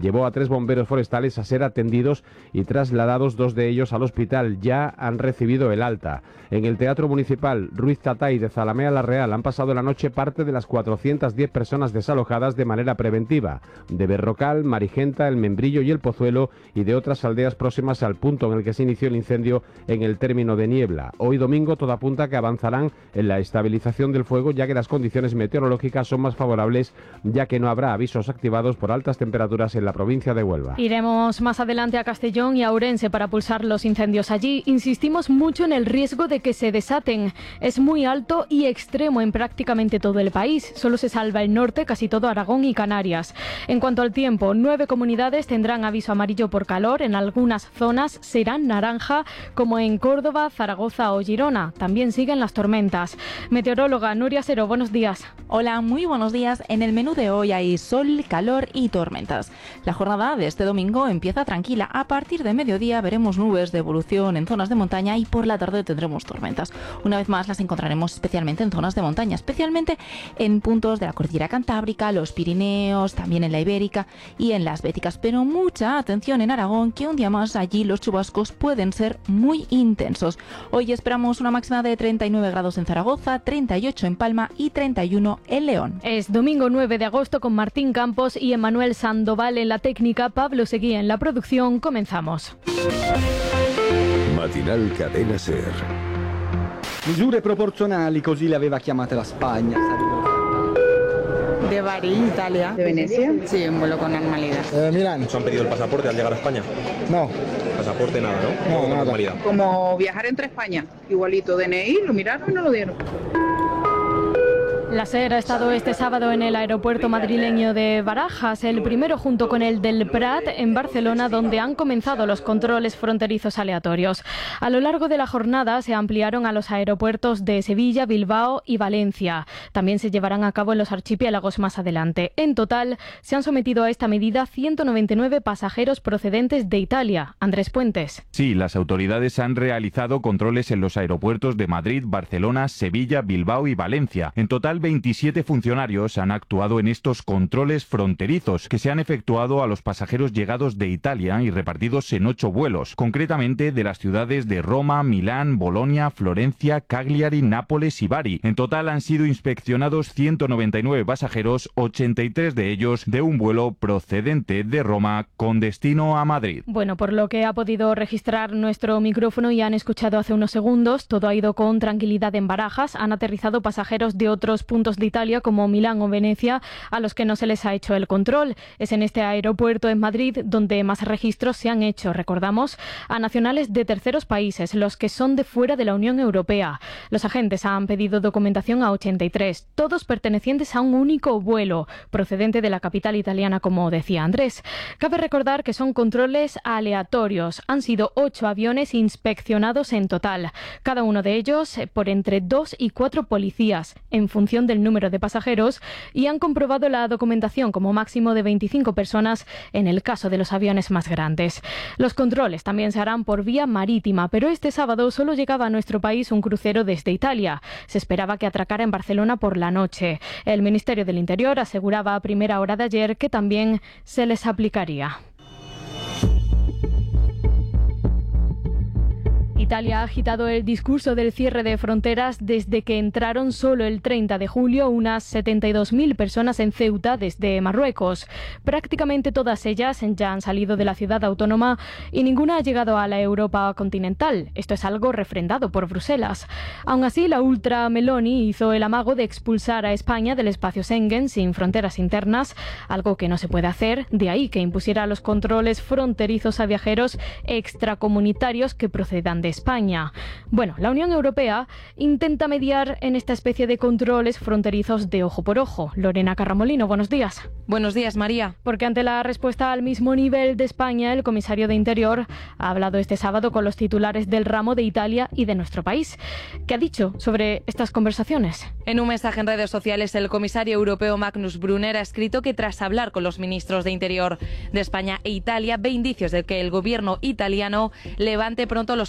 llevó a 3 bomberos forestales a ser atendidos y trasladados 2 de ellos al hospital. Ya han recibido el alta. En el Teatro Municipal Ruiz Tatay de Zalamea la Real han pasado la noche parte de las 410 personas desalojadas de manera preventiva, de Berrocal, Marigenta, El Membrillo y El Pozuelo, y de otras aldeas próximas al punto en el que se inició el incendio en el término de Niebla. Hoy domingo todo apunta que avanzarán en la estabilización del fuego, ya que las condiciones meteorológicas son más favorables, ya que no habrá avisos activados por altas temperaturas en la provincia de Huelva. Iremos más adelante a Castellón y a Ourense para pulsar los incendios allí. Insistimos mucho en el riesgo de que se desaten. Es muy alto y extremo en prácticamente todo el país. Solo se salva el norte, casi todo Aragón y Canarias. En cuanto al tiempo, 9 comunidades tendrán aviso amarillo por calor. En algunas zonas serán naranja, como en Córdoba, Zaragoza o Girona. También siguen las tormentas. Meteoróloga Nuria Sero, buenos días. Hola, muy buenos días. En el menú de hoy hay sol, calor y tormentas. La jornada de este domingo empieza tranquila. A partir de mediodía veremos nubes de evolución en zonas de montaña y por la tarde tendremos tormentas. Una vez más las encontraremos especialmente en zonas de montaña, especialmente en puntos de la cordillera Cantábrica, los Pirineos, también en la Ibérica y en las Béticas. Pero mucha atención en Aragón, que un día más allí los chubascos pueden ser muy intensos. Hoy esperamos una máxima de 39 grados en Zaragoza, 38 en Palma y 31 en León. Es domingo 9 de agosto con Martín Campos y Emanuel Sandoval en la técnica, Pablo Seguí en la producción. Comenzamos. Matinal Cadena Ser. Misure proporzionali, così le aveva chiamate la Spagna. De Bari, Italia. ¿De Venecia? Sí, en vuelo con normalidad. Milán. ¿Os han pedido el pasaporte al llegar a España? No. Pasaporte nada, ¿no? No, con nada. normalidad. Como viajar entre España. Igualito DNI, lo miraron y no lo dieron. La SER ha estado este sábado en el aeropuerto madrileño de Barajas, el primero junto con el del Prat en Barcelona, donde han comenzado los controles fronterizos aleatorios. A lo largo de la jornada se ampliaron a los aeropuertos de Sevilla, Bilbao y Valencia. También se llevarán a cabo en los archipiélagos más adelante. En total, se han sometido a esta medida 199 pasajeros procedentes de Italia. Andrés Puentes. Sí, las autoridades han realizado controles en los aeropuertos de Madrid, Barcelona, Sevilla, Bilbao y Valencia. En total, 27 funcionarios han actuado en estos controles fronterizos que se han efectuado a los pasajeros llegados de Italia y repartidos en 8 vuelos, concretamente de las ciudades de Roma, Milán, Bolonia, Florencia, Cagliari, Nápoles y Bari. En total han sido inspeccionados 199 pasajeros, 83 de ellos de un vuelo procedente de Roma con destino a Madrid. Bueno, por lo que ha podido registrar nuestro micrófono y han escuchado hace unos segundos, todo ha ido con tranquilidad en Barajas. Han aterrizado pasajeros de otros puntos de Italia como Milán o Venecia, a los que no se les ha hecho el control. Es en este aeropuerto en Madrid donde más registros se han hecho, recordamos, a nacionales de terceros países, los que son de fuera de la Unión Europea. Los agentes han pedido documentación a 83, todos pertenecientes a un único vuelo, procedente de la capital italiana, como decía Andrés. Cabe recordar que son controles aleatorios. Han sido 8 aviones inspeccionados en total, cada uno de ellos por entre 2 y 4 policías, en función del número de pasajeros, y han comprobado la documentación como máximo de 25 personas en el caso de los aviones más grandes. Los controles también se harán por vía marítima, pero este sábado solo llegaba a nuestro país un crucero desde Italia. Se esperaba que atracara en Barcelona por la noche. El Ministerio del Interior aseguraba a primera hora de ayer que también se les aplicaría. Italia ha agitado el discurso del cierre de fronteras desde que entraron solo el 30 de julio unas 72.000 personas en Ceuta desde Marruecos. Prácticamente todas ellas ya han salido de la ciudad autónoma y ninguna ha llegado a la Europa continental. Esto es algo refrendado por Bruselas. Aún así, la ultra Meloni hizo el amago de expulsar a España del espacio Schengen sin fronteras internas, algo que no se puede hacer, de ahí que impusiera los controles fronterizos a viajeros extracomunitarios que procedan de España. Bueno, la Unión Europea intenta mediar en esta especie de controles fronterizos de ojo por ojo. Lorena Carramolino, buenos días. Buenos días, María. Porque ante la respuesta al mismo nivel de España, el comisario de Interior ha hablado este sábado con los titulares del ramo de Italia y de nuestro país. ¿Qué ha dicho sobre estas conversaciones? En un mensaje en redes sociales, el comisario europeo Magnus Brunner ha escrito que tras hablar con los ministros de Interior de España e Italia, ve indicios de que el gobierno italiano levante pronto los controles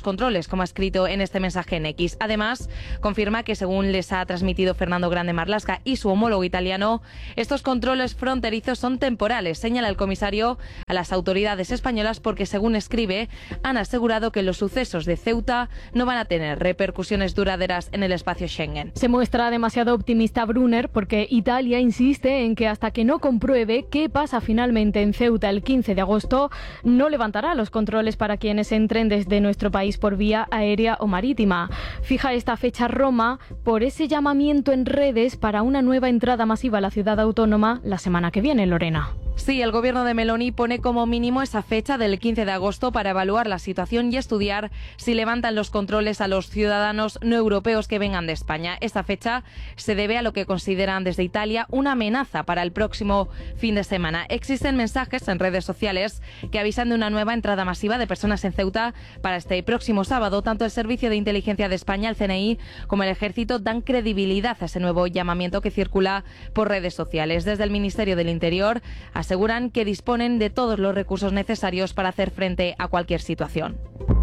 controles, como ha escrito en este mensaje en X. Además, confirma que según les ha transmitido Fernando Grande Marlaska y su homólogo italiano, estos controles fronterizos son temporales, señala el comisario a las autoridades españolas, porque según escribe, han asegurado que los sucesos de Ceuta no van a tener repercusiones duraderas en el espacio Schengen. Se muestra demasiado optimista Brunner porque Italia insiste en que hasta que no compruebe qué pasa finalmente en Ceuta el 15 de agosto, no levantará los controles para quienes entren desde nuestro país por vía aérea o marítima. Fija esta fecha Roma por ese llamamiento en redes para una nueva entrada masiva a la ciudad autónoma la semana que viene, Lorena. Sí, el gobierno de Meloni pone como mínimo esa fecha del 15 de agosto para evaluar la situación y estudiar si levantan los controles a los ciudadanos no europeos que vengan de España. Esta fecha se debe a lo que consideran desde Italia una amenaza para el próximo fin de semana. Existen mensajes en redes sociales que avisan de una nueva entrada masiva de personas en Ceuta para este próximo sábado. Tanto el Servicio de Inteligencia de España, el CNI, como el Ejército dan credibilidad a ese nuevo llamamiento que circula por redes sociales. Desde el Ministerio del Interior aseguran que disponen de todos los recursos necesarios para hacer frente a cualquier situación.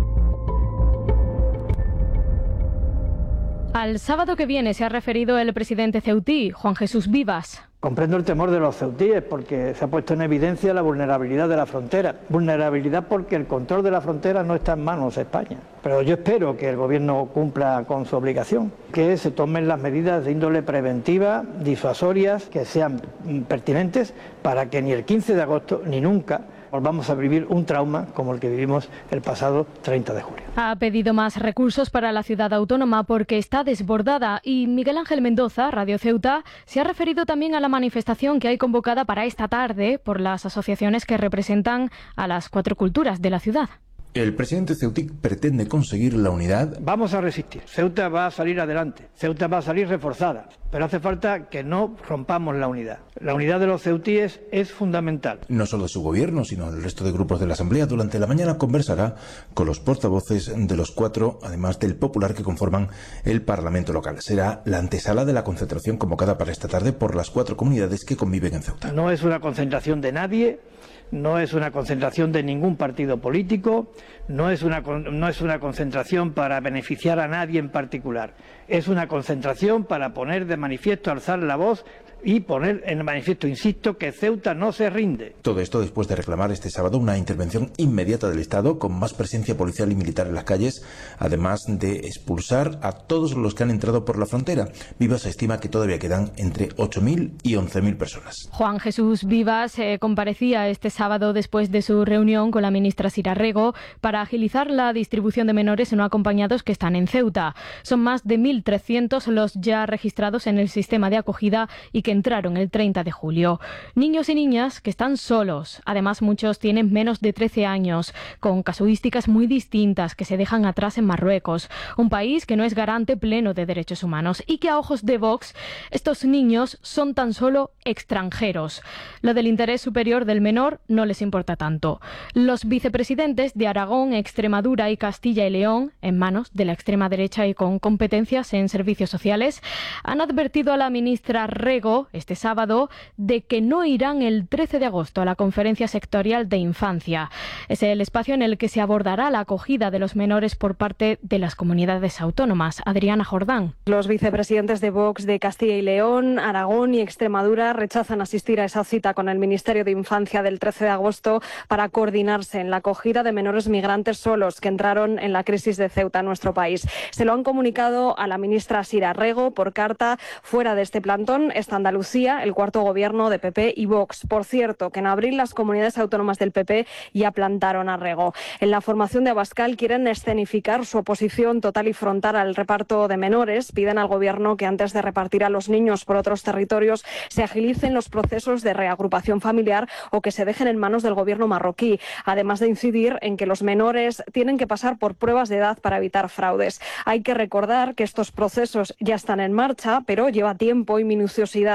Al sábado que viene se ha referido el presidente ceutí, Juan Jesús Vivas. Comprendo el temor de los ceutíes porque se ha puesto en evidencia la vulnerabilidad de la frontera. Vulnerabilidad porque el control de la frontera no está en manos de España. Pero yo espero que el Gobierno cumpla con su obligación, que se tomen las medidas de índole preventiva, disuasorias, que sean pertinentes para que ni el 15 de agosto ni nunca volvamos a vivir un trauma como el que vivimos el pasado 30 de julio. Ha pedido más recursos para la ciudad autónoma porque está desbordada y Miguel Ángel Mendoza, Radio Ceuta, se ha referido también a la manifestación que hay convocada para esta tarde por las asociaciones que representan a las 4 culturas de la ciudad. El presidente ceutí pretende conseguir la unidad. Vamos a resistir. Ceuta va a salir adelante. Ceuta va a salir reforzada. Pero hace falta que no rompamos la unidad. La unidad de los ceutíes es fundamental. No solo de su gobierno, sino del resto de grupos de la Asamblea. Durante la mañana conversará con los portavoces de los 4, además del popular, que conforman el Parlamento local. Será la antesala de la concentración convocada para esta tarde por las 4 comunidades que conviven en Ceuta. No es una concentración de nadie. No es una concentración de ningún partido político, no es una concentración para beneficiar a nadie en particular. Es una concentración para poner de manifiesto, alzar la voz y poner en manifiesto, insisto, que Ceuta no se rinde. Todo esto después de reclamar este sábado una intervención inmediata del Estado con más presencia policial y militar en las calles, además de expulsar a todos los que han entrado por la frontera. Vivas estima que todavía quedan entre 8.000 y 11.000 personas. Juan Jesús Vivas comparecía este sábado después de su reunión con la ministra Sira Rego para agilizar la distribución de menores no acompañados que están en Ceuta. Son más de 1.300 los ya registrados en el sistema de acogida y que entraron el 30 de julio. Niños y niñas que están solos. Además, muchos tienen menos de 13 años, con casuísticas muy distintas que se dejan atrás en Marruecos, un país que no es garante pleno de derechos humanos y que a ojos de Vox estos niños son tan solo extranjeros. Lo del interés superior del menor no les importa tanto. Los vicepresidentes de Aragón, Extremadura y Castilla y León, en manos de la extrema derecha y con competencias en servicios sociales, han advertido a la ministra Rego este sábado de que no irán el 13 de agosto a la conferencia sectorial de infancia. Es el espacio en el que se abordará la acogida de los menores por parte de las comunidades autónomas. Adriana Jordán. Los vicepresidentes de Vox de Castilla y León, Aragón y Extremadura rechazan asistir a esa cita con el Ministerio de Infancia del 13 de agosto para coordinarse en la acogida de menores migrantes solos que entraron en la crisis de Ceuta en nuestro país. Se lo han comunicado a la ministra Sira Rego por carta. Fuera de este plantón está Andalucía, el cuarto gobierno de PP y Vox. Por cierto, que en abril las comunidades autónomas del PP ya plantaron a Rego. En la formación de Abascal quieren escenificar su oposición total y frontal al reparto de menores. Piden al gobierno que antes de repartir a los niños por otros territorios se agilicen los procesos de reagrupación familiar o que se dejen en manos del gobierno marroquí, además de incidir en que los menores tienen que pasar por pruebas de edad para evitar fraudes. Hay que recordar que estos procesos ya están en marcha, pero lleva tiempo y minuciosidad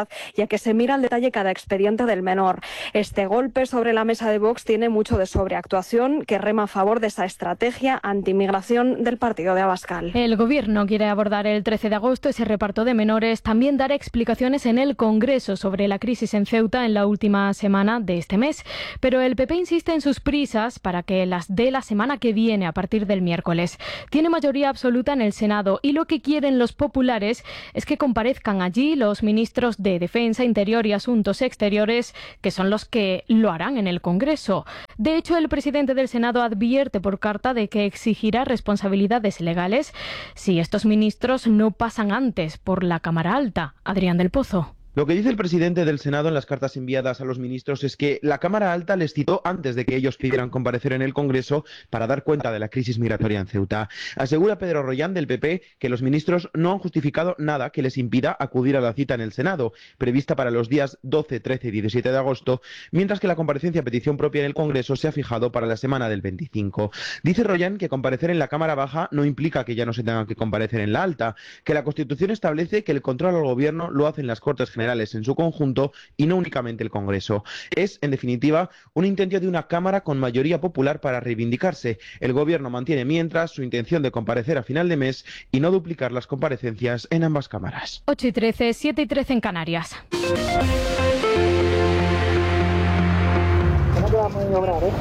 seguridad y a que se mira al detalle cada expediente del menor. Este golpe sobre la mesa de Vox tiene mucho de sobreactuación que rema a favor de esa estrategia anti-inmigración del partido de Abascal. El Gobierno quiere abordar el 13 de agosto ese reparto de menores, también dar explicaciones en el Congreso sobre la crisis en Ceuta en la última semana de este mes. Pero el PP insiste en sus prisas para que las dé la semana que viene, a partir del miércoles. Tiene mayoría absoluta en el Senado y lo que quieren los populares es que comparezcan allí los ministros de Defensa, Interior y Asuntos Exteriores, que son los que lo harán en el Congreso. De hecho, el presidente del Senado advierte por carta de que exigirá responsabilidades legales si estos ministros no pasan antes por la Cámara Alta. Adrián del Pozo. Lo que dice el presidente del Senado en las cartas enviadas a los ministros es que la Cámara Alta les citó antes de que ellos pidieran comparecer en el Congreso para dar cuenta de la crisis migratoria en Ceuta. Asegura Pedro Rollán del PP que los ministros no han justificado nada que les impida acudir a la cita en el Senado, prevista para los días 12, 13 y 17 de agosto, mientras que la comparecencia a petición propia en el Congreso se ha fijado para la semana del 25. Dice Rollán que comparecer en la Cámara Baja no implica que ya no se tengan que comparecer en la Alta, que la Constitución establece que el control al Gobierno lo hacen las Cortes Generales en su conjunto y no únicamente el Congreso. Es, en definitiva, un intento de una Cámara con mayoría popular para reivindicarse. El Gobierno mantiene mientras su intención de comparecer a final de mes y no duplicar las comparecencias en ambas cámaras. 8 y 13, 7 y 13 en Canarias. No te va a maniobrar, ¿eh?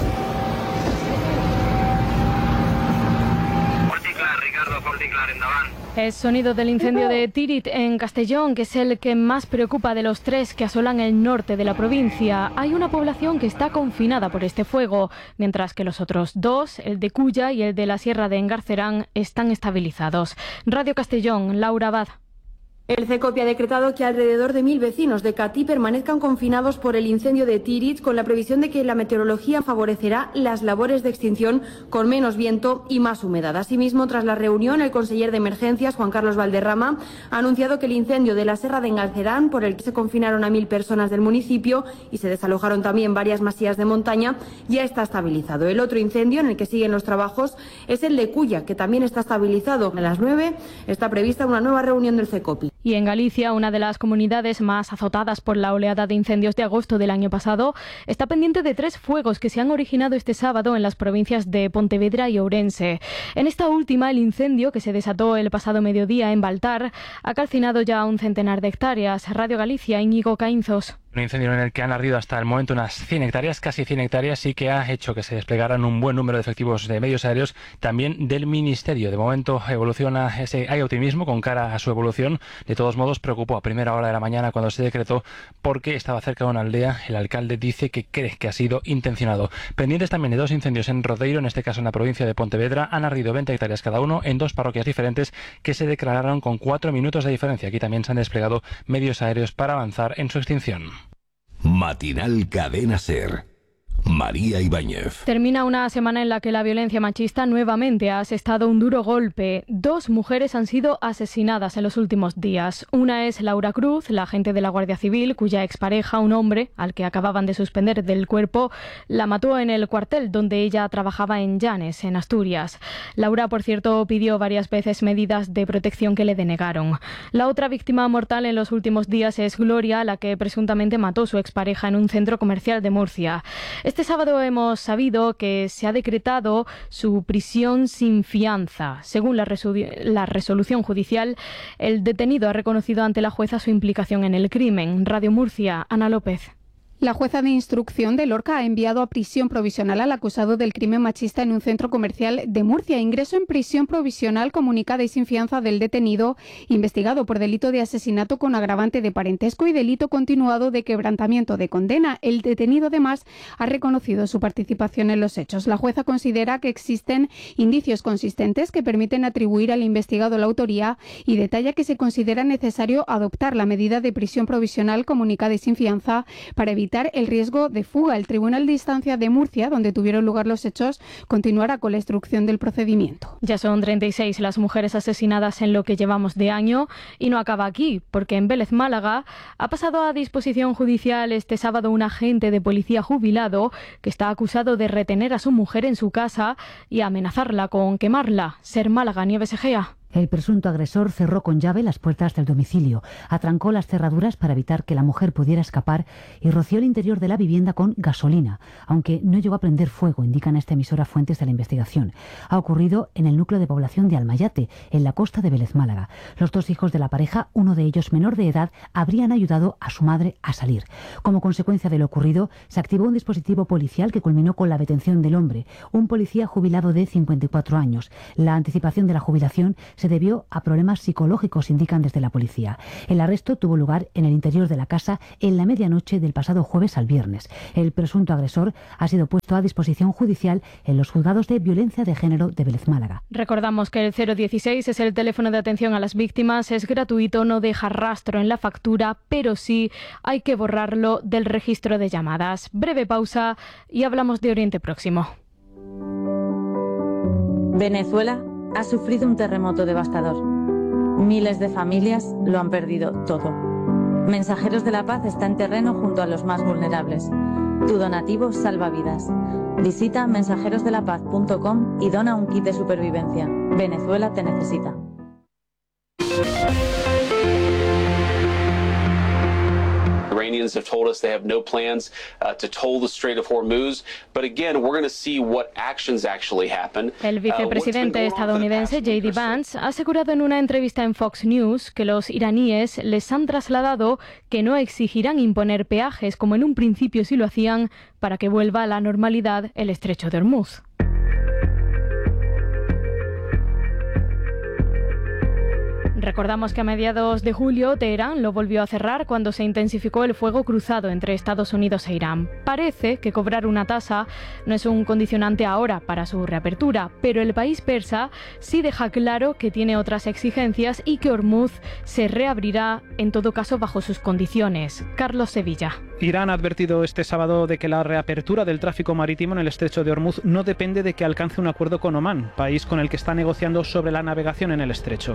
Es sonido del incendio de Tírit en Castellón, que es el que más preocupa de los 3 que asolan el norte de la provincia. Hay una población que está confinada por este fuego, mientras que los otros 2, el de Culla y el de la Sierra de Engarcerán, están estabilizados. Radio Castellón, Laura Abad. El CECOPI ha decretado que alrededor de 1.000 vecinos de Catí permanezcan confinados por el incendio de Tírit, con la previsión de que la meteorología favorecerá las labores de extinción con menos viento y más humedad. Asimismo, tras la reunión, el conseller de Emergencias, Juan Carlos Valderrama, ha anunciado que el incendio de la Serra de Engalcerán, por el que se confinaron a 1.000 personas del municipio y se desalojaron también varias masías de montaña, ya está estabilizado. El otro incendio en el que siguen los trabajos es el de Culla, que también está estabilizado. A las 9 está prevista una nueva reunión del CECOPI. Y en Galicia, una de las comunidades más azotadas por la oleada de incendios de agosto del año pasado, está pendiente de 3 fuegos que se han originado este sábado en las provincias de Pontevedra y Ourense. En esta última, el incendio, que se desató el pasado mediodía en Baltar, ha calcinado ya un centenar de hectáreas. Radio Galicia, Íñigo Caínzos. Un incendio en el que han ardido hasta el momento unas 100 hectáreas, casi 100 hectáreas, y que ha hecho que se desplegaran un buen número de efectivos de medios aéreos, también del Ministerio. De momento hay optimismo con cara a su evolución. De todos modos, preocupó a primera hora de la mañana cuando se decretó, porque estaba cerca de una aldea. El alcalde dice que cree que ha sido intencionado. Pendientes también de 2 incendios en Rodeiro, en este caso en la provincia de Pontevedra. Han ardido 20 hectáreas cada uno en 2 parroquias diferentes que se declararon con 4 minutos de diferencia. Aquí también se han desplegado medios aéreos para avanzar en su extinción. Matinal Cadena SER. María Ibáñez. Termina una semana en la que la violencia machista nuevamente ha asestado un duro golpe. 2 mujeres han sido asesinadas en los últimos días. Una es Laura Cruz, la agente de la Guardia Civil, cuya expareja, un hombre al que acababan de suspender del cuerpo, la mató en el cuartel donde ella trabajaba en Llanes, en Asturias. Laura, por cierto, pidió varias veces medidas de protección que le denegaron. La otra víctima mortal en los últimos días es Gloria, la que presuntamente mató a su expareja en un centro comercial de Murcia. Este sábado hemos sabido que se ha decretado su prisión sin fianza. Según la resolución judicial, el detenido ha reconocido ante la jueza su implicación en el crimen. Radio Murcia, Ana López. La jueza de instrucción de Lorca ha enviado a prisión provisional al acusado del crimen machista en un centro comercial de Murcia. Ingreso en prisión provisional comunicada y sin fianza del detenido, investigado por delito de asesinato con agravante de parentesco y delito continuado de quebrantamiento de condena. El detenido, además, ha reconocido su participación en los hechos. La jueza considera que existen indicios consistentes que permiten atribuir al investigado la autoría y detalla que se considera necesario adoptar la medida de prisión provisional comunicada y sin fianza para evitar el riesgo de fuga. El Tribunal de Instancia de Murcia, donde tuvieron lugar los hechos, continuará con la instrucción del procedimiento. Ya son 36 las mujeres asesinadas en lo que llevamos de año y no acaba aquí, porque en Vélez, Málaga, ha pasado a disposición judicial este sábado un agente de policía jubilado que está acusado de retener a su mujer en su casa y amenazarla con quemarla. Ser Málaga, Nieves Egea. El presunto agresor cerró con llave las puertas del domicilio, atrancó las cerraduras para evitar que la mujer pudiera escapar y roció el interior de la vivienda con gasolina, aunque no llegó a prender fuego, indican a esta emisora fuentes de la investigación. Ha ocurrido en el núcleo de población de Almayate, en la costa de Vélez Málaga. Los 2 hijos de la pareja, uno de ellos menor de edad, habrían ayudado a su madre a salir. Como consecuencia de lo ocurrido, se activó un dispositivo policial que culminó con la detención del hombre, un policía jubilado de 54 años. La anticipación de la jubilación se debió a problemas psicológicos, indican desde la policía. El arresto tuvo lugar en el interior de la casa en la medianoche del pasado jueves al viernes. El presunto agresor ha sido puesto a disposición judicial en los juzgados de violencia de género de Vélez Málaga. Recordamos que el 016 es el teléfono de atención a las víctimas, es gratuito, no deja rastro en la factura, pero sí hay que borrarlo del registro de llamadas. Breve pausa y hablamos de Oriente Próximo. Venezuela ha sufrido un terremoto devastador. Miles de familias lo han perdido todo. Mensajeros de la Paz está en terreno junto a los más vulnerables. Tu donativo salva vidas. Visita mensajerosdelapaz.com y dona un kit de supervivencia. Venezuela te necesita. Iranians have told us they have no plans to toll the Strait of Hormuz, but again, we're going to see what actions actually happen. El vicepresidente estadounidense J.D. Vance ha asegurado en una entrevista en Fox News que los iraníes les han trasladado que no exigirán imponer peajes como en un principio sí lo hacían para que vuelva a la normalidad el estrecho de Hormuz. Recordamos que a mediados de julio Teherán lo volvió a cerrar cuando se intensificó el fuego cruzado entre Estados Unidos e Irán. Parece que cobrar una tasa no es un condicionante ahora para su reapertura, pero el país persa sí deja claro que tiene otras exigencias y que Hormuz se reabrirá en todo caso bajo sus condiciones. Carlos Sevilla. Irán ha advertido este sábado de que la reapertura del tráfico marítimo en el estrecho de Hormuz no depende de que alcance un acuerdo con Omán, país con el que está negociando sobre la navegación en el estrecho.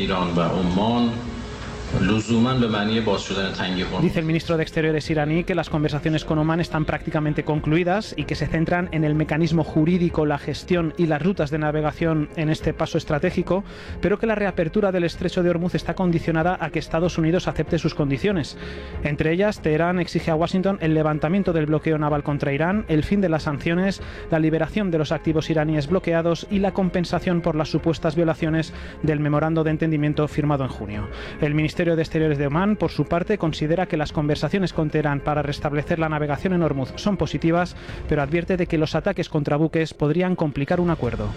Dice el ministro de Exteriores iraní que las conversaciones con Omán están prácticamente concluidas y que se centran en el mecanismo jurídico, la gestión y las rutas de navegación en este paso estratégico, pero que la reapertura del estrecho de Hormuz está condicionada a que Estados Unidos acepte sus condiciones. Entre ellas, Teherán exige a Washington el levantamiento del bloqueo naval contra Irán, el fin de las sanciones, la liberación de los activos iraníes bloqueados y la compensación por las supuestas violaciones del memorando de entendimiento firmado en junio. El Ministerio de Exteriores de Omán, por su parte, considera que las conversaciones con Teherán para restablecer la navegación en Hormuz son positivas, pero advierte de que los ataques contra buques podrían complicar un acuerdo.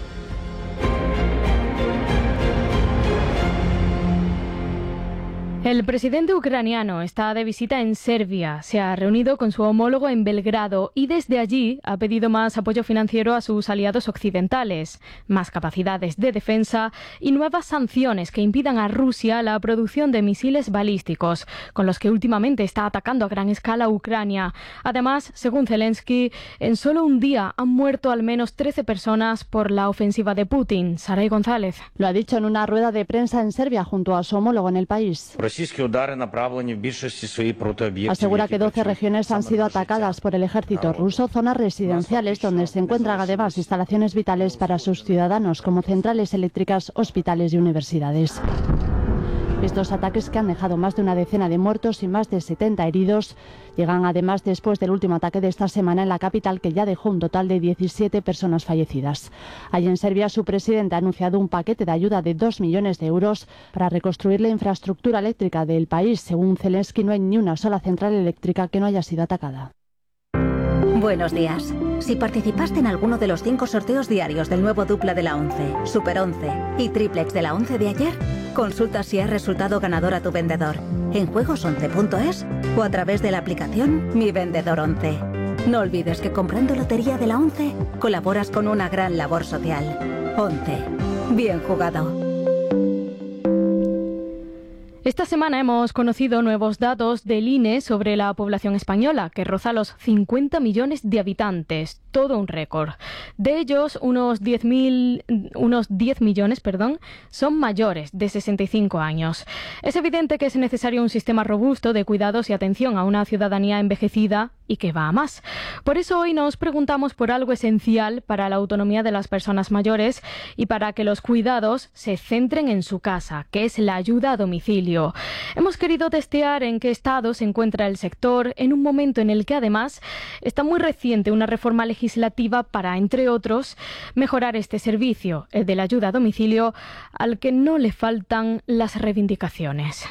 El presidente ucraniano está de visita en Serbia, se ha reunido con su homólogo en Belgrado y desde allí ha pedido más apoyo financiero a sus aliados occidentales, más capacidades de defensa y nuevas sanciones que impidan a Rusia la producción de misiles balísticos, con los que últimamente está atacando a gran escala a Ucrania. Además, según Zelensky, en solo un día han muerto al menos 13 personas por la ofensiva de Putin. Saray González. Lo ha dicho en una rueda de prensa en Serbia junto a su homólogo en el país. Asegura que 12 regiones han sido atacadas por el ejército ruso, zonas residenciales donde se encuentran además instalaciones vitales para sus ciudadanos como centrales eléctricas, hospitales y universidades. Estos ataques, que han dejado más de una decena de muertos y más de 70 heridos, llegan además después del último ataque de esta semana en la capital, que ya dejó un total de 17 personas fallecidas. Allí en Serbia, su presidente ha anunciado un paquete de ayuda de 2 millones de euros para reconstruir la infraestructura eléctrica del país. Según Zelensky, no hay ni una sola central eléctrica que no haya sido atacada. Buenos días. Si participaste en alguno de los 5 sorteos diarios del nuevo dupla de la 11, Super 11 y triplex de la 11 de ayer, consulta si has resultado ganador a tu vendedor en juegos11.es o a través de la aplicación Mi Vendedor 11. No olvides que comprando lotería de la 11 colaboras con una gran labor social. 11. Bien jugado. Esta semana hemos conocido nuevos datos del INE sobre la población española, que roza los 50 millones de habitantes. todo un récord. De ellos, unos 10 millones, son mayores de 65 años. Es evidente que es necesario un sistema robusto de cuidados y atención a una ciudadanía envejecida y que va a más. Por eso hoy nos preguntamos por algo esencial para la autonomía de las personas mayores y para que los cuidados se centren en su casa, que es la ayuda a domicilio. Hemos querido testear en qué estado se encuentra el sector en un momento en el que además está muy reciente una reforma legislativa para, entre otros, mejorar este servicio, el de la ayuda a domicilio, al que no le faltan las reivindicaciones.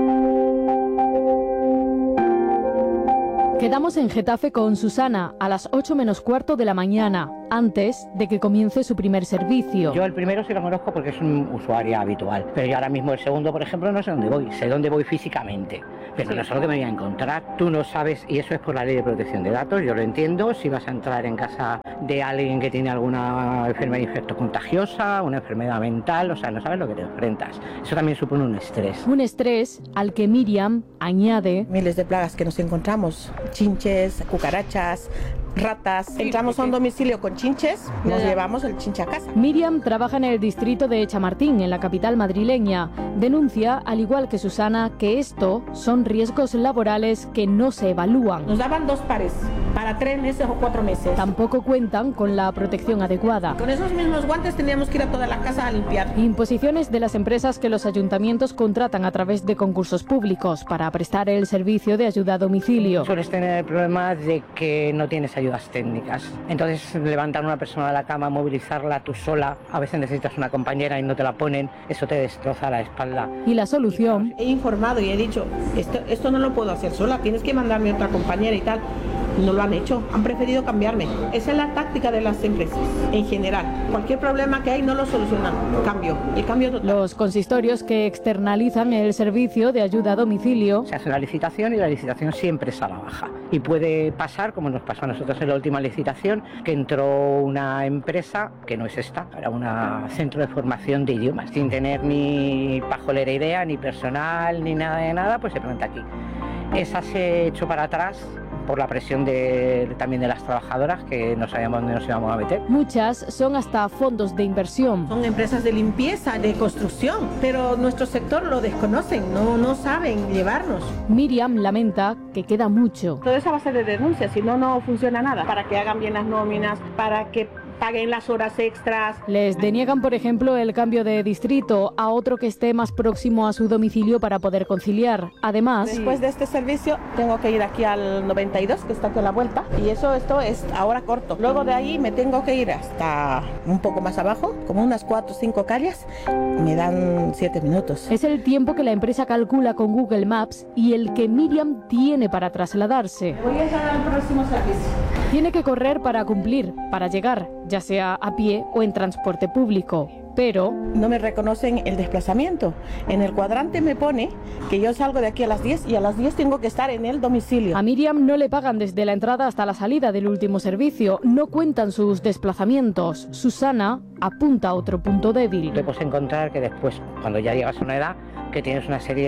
Quedamos en Getafe con Susana a las 8 menos cuarto de la mañana, antes de que comience su primer servicio. Yo el primero sí lo conozco porque es un usuario habitual, pero yo ahora mismo el segundo, por ejemplo, no sé dónde voy, sé dónde voy físicamente, pero no sé lo que me voy a encontrar. Tú no sabes, y eso es por la ley de protección de datos, yo lo entiendo, si vas a entrar en casa de alguien que tiene alguna enfermedad infectocontagiosa, una enfermedad mental, o sea, no sabes lo que te enfrentas. Eso también supone un estrés. Un estrés al que Miriam añade: miles de plagas que nos encontramos, chinches, cucarachas, ratas. Entramos a un domicilio con chinches, nos llevamos el chinche a casa. Miriam trabaja en el distrito de Chamartín, en la capital madrileña. Denuncia, al igual que Susana, que esto son riesgos laborales que no se evalúan. Nos daban 2 pares para 3 meses o 4 meses. Tampoco cuentan con la protección adecuada. Con esos mismos guantes teníamos que ir a toda la casa a limpiar. Imposiciones de las empresas que los ayuntamientos contratan a través de concursos públicos para prestar el servicio de ayuda a domicilio. Sueles tener el problema de que no tienes ayudas técnicas. Entonces, levantar a una persona de la cama, movilizarla tú sola, a veces necesitas una compañera y no te la ponen, eso te destroza la espalda. Y la solución: he informado y he dicho, esto no lo puedo hacer sola, tienes que mandarme otra compañera y tal. No lo han hecho, han preferido cambiarme. Esa es la táctica de las empresas, en general. Cualquier problema que hay no lo solucionan, el cambio total. Los consistorios que externalizan el servicio de ayuda a domicilio. Se hace una licitación y la licitación siempre es a la baja. Y puede pasar, como nos pasó a nosotros en la última licitación, que entró una empresa, que no es esta, era un centro de formación de idiomas, sin tener ni pajolera idea, ni personal, ni nada de nada, pues se presenta aquí. Esa se echó para atrás por la presión también de las trabajadoras, que no sabíamos dónde nos íbamos a meter. Muchas son hasta fondos de inversión. Son empresas de limpieza, de construcción, pero nuestro sector lo desconocen, no saben llevarnos. Miriam lamenta que queda mucho. Todo eso va a ser de denuncia, si no funciona nada. Para que hagan bien las nóminas, para que paguen las horas extras. Les deniegan, por ejemplo, el cambio de distrito a otro que esté más próximo a su domicilio para poder conciliar. Además, después de este servicio tengo que ir aquí al 92, que está aquí a la vuelta, y esto es ahora corto. Luego de ahí me tengo que ir hasta un poco más abajo, como unas 4 o 5 calles, me dan 7 minutos. Es el tiempo que la empresa calcula con Google Maps y el que Miriam tiene para trasladarse. Voy a llegar al próximo servicio. Tiene que correr para cumplir, para llegar, ya sea a pie o en transporte público. Pero no me reconocen el desplazamiento. En el cuadrante me pone que yo salgo de aquí a las 10 y a las 10 tengo que estar en el domicilio. A Miriam no le pagan desde la entrada hasta la salida del último servicio. No cuentan sus desplazamientos. Susana apunta a otro punto débil. Te puedes encontrar que después, cuando ya llegas a una edad, que tienes una serie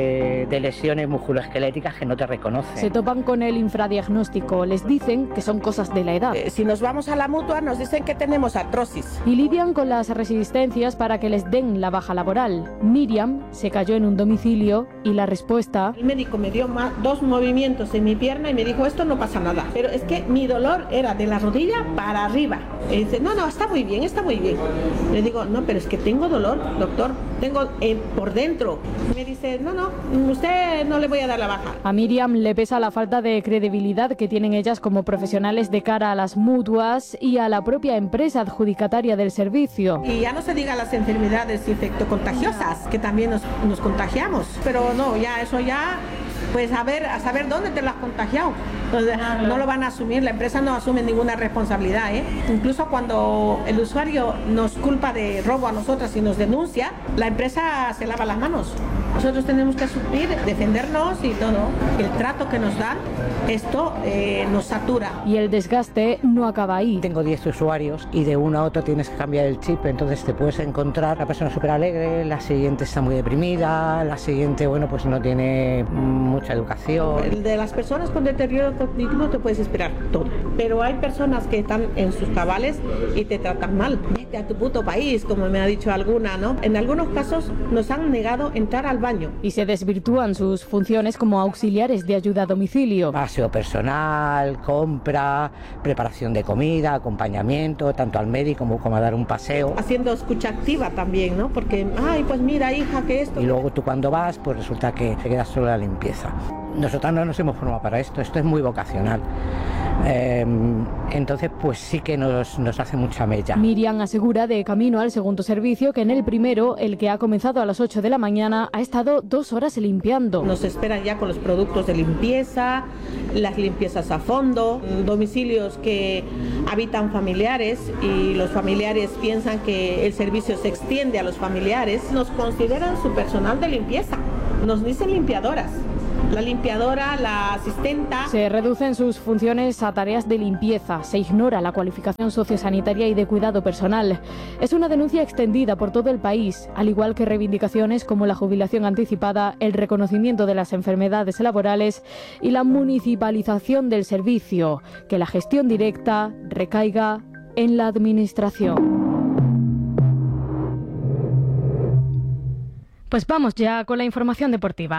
de lesiones musculoesqueléticas que no te reconocen. Se topan con el infradiagnóstico. Les dicen que son cosas de la edad. Si nos vamos a la mutua nos dicen que tenemos artrosis. Y lidian con las resistencias para que les den la baja laboral. Miriam se cayó en un domicilio y la respuesta... El médico me dio 2 movimientos en mi pierna y me dijo, esto no pasa nada. Pero es que mi dolor era de la rodilla para arriba. Y dice, no, está muy bien, está muy bien. Le digo, no, pero es que tengo dolor, doctor. Tengo por dentro. Me dice, no, usted no le voy a dar la baja. A Miriam le pesa la falta de credibilidad que tienen ellas como profesionales de cara a las mutuas y a la propia empresa adjudicataria del servicio. Y ya no se diga las enfermedades infectocontagiosas, que también nos contagiamos. Pero no, ya eso ya... Pues a saber dónde te lo has contagiado. Entonces, no lo van a asumir, la empresa no asume ninguna responsabilidad, ¿eh? Incluso cuando el usuario nos culpa de robo a nosotras y nos denuncia, la empresa se lava las manos. Nosotros tenemos que asumir, defendernos y todo. El trato que nos dan, esto nos satura. Y el desgaste no acaba ahí. Tengo 10 usuarios y de uno a otro tienes que cambiar el chip, entonces te puedes encontrar la persona súper alegre, la siguiente está muy deprimida, la siguiente, bueno, pues no tiene mucha educación. De las personas con deterioro cognitivo te puedes esperar todo, pero hay personas que están en sus cabales y te tratan mal. Vete a tu puto país, como me ha dicho alguna, ¿no? En algunos casos nos han negado entrar al baño. Y se desvirtúan sus funciones como auxiliares de ayuda a domicilio. Aseo personal, compra, preparación de comida, acompañamiento, tanto al médico como a dar un paseo. Haciendo escucha activa también, ¿no? Porque, ay, pues mira, hija, que esto... Y luego tú cuando vas, pues resulta que te quedas solo la limpieza. Nosotros no nos hemos formado para esto es muy vocacional. Entonces, pues sí que nos hace mucha mella. Miriam asegura de camino al segundo servicio que en el primero, el que ha comenzado a las 8 de la mañana, ha estado 2 horas limpiando. Nos esperan ya con los productos de limpieza, las limpiezas a fondo, domicilios que habitan familiares y los familiares piensan que el servicio se extiende a los familiares. Nos consideran su personal de limpieza, nos dicen limpiadoras. La limpiadora, la asistenta... Se reducen sus funciones a tareas de limpieza, se ignora la cualificación sociosanitaria y de cuidado personal. Es una denuncia extendida por todo el país, al igual que reivindicaciones como la jubilación anticipada, el reconocimiento de las enfermedades laborales y la municipalización del servicio, que la gestión directa recaiga en la administración. Pues vamos ya con la información deportiva.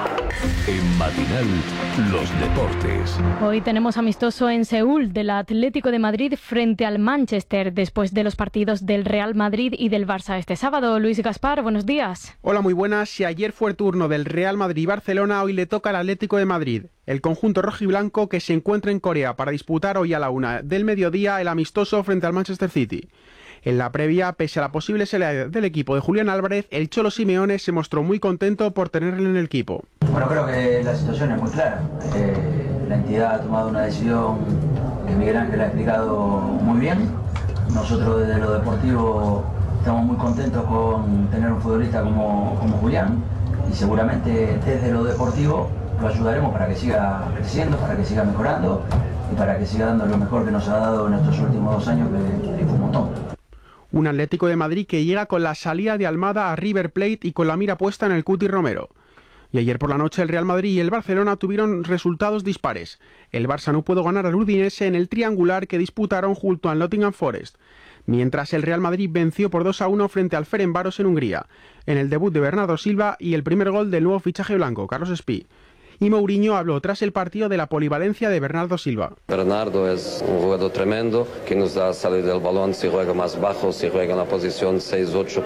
En Matinal, los deportes. Hoy tenemos amistoso en Seúl del Atlético de Madrid frente al Manchester después de los partidos del Real Madrid y del Barça este sábado. Luis Gaspar, buenos días. Hola, muy buenas. Si ayer fue el turno del Real Madrid y Barcelona, hoy le toca al Atlético de Madrid. El conjunto rojiblanco que se encuentra en Corea para disputar hoy a la 1 del mediodía el amistoso frente al Manchester City. En la previa, pese a la posible salida del equipo de Julián Álvarez, el Cholo Simeone se mostró muy contento por tenerle en el equipo. Bueno, creo que la situación es muy clara. La entidad ha tomado una decisión que Miguel Ángel ha explicado muy bien. Nosotros desde lo deportivo estamos muy contentos con tener un futbolista como Julián y seguramente desde lo deportivo lo ayudaremos para que siga creciendo, para que siga mejorando y para que siga dando lo mejor que nos ha dado en estos últimos 2 años, que fue un montón. Un Atlético de Madrid que llega con la salida de Almada a River Plate y con la mira puesta en el Cuti Romero. Y ayer por la noche el Real Madrid y el Barcelona tuvieron resultados dispares. El Barça no pudo ganar al Udinese en el triangular que disputaron junto al Nottingham Forest, mientras el Real Madrid venció por 2-1 frente al Ferencváros en Hungría, en el debut de Bernardo Silva y el primer gol del nuevo fichaje blanco, Carlos Espí. Y Mourinho habló tras el partido de la polivalencia de Bernardo Silva. Bernardo es un jugador tremendo que nos da salir del balón, si juega más bajo, si juega en la posición 6-8,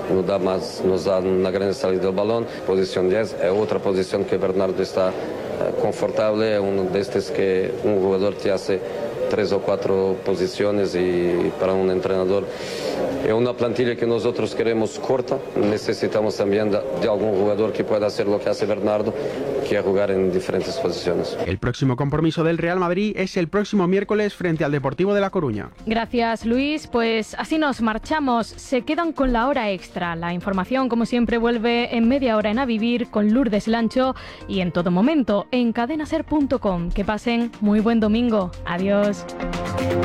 nos da una gran salida del balón. Posición 10 es otra posición que Bernardo está confortable, uno de estos que un jugador te hace 3 o 4 posiciones y para un entrenador es una plantilla que nosotros queremos corta. Necesitamos también de algún jugador que pueda hacer lo que hace Bernardo, que es jugar en diferentes posiciones. El próximo compromiso del Real Madrid es el próximo miércoles frente al Deportivo de La Coruña. Gracias, Luis. Pues así nos marchamos. Se quedan con la hora extra. La información, como siempre, vuelve en media hora en A Vivir con Lourdes Lancho y en todo momento en cadenaser.com. Que pasen muy buen domingo. Adiós.